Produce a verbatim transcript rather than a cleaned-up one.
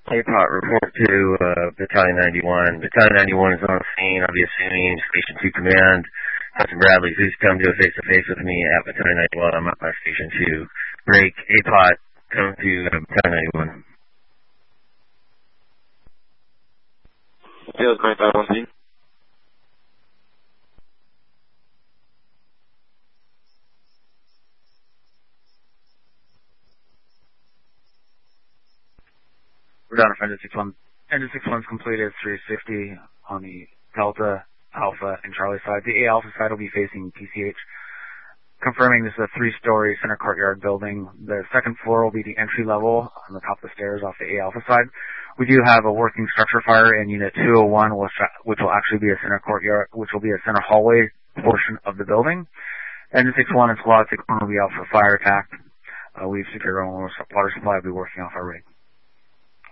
A P O T, report to uh, Battalion ninety-one. Battalion ninety-one is on the scene. I'll be assuming Station two Command. Hudson Bradley, please come do a face-to-face with me at Battalion ninety-one. I'm at my Station two. Break. A P O T, come to uh, Battalion ninety-one. Yeah, it's ninety-five on scene. We're down to engine six one. Engine six one's completed three fifty on the Delta, Alpha, and Charlie side. The A Alpha side will be facing P C H. Confirming this is a three-story center courtyard building. The second floor will be the entry level on the top of the stairs off the A Alpha side. We do have a working structure fire in Unit two oh one, which, which will actually be a center courtyard, which will be a center hallway portion of the building. Engine six one and Squad six one will be out for fire attack. Uh, we've secured our own water supply. We'll be working off our rig.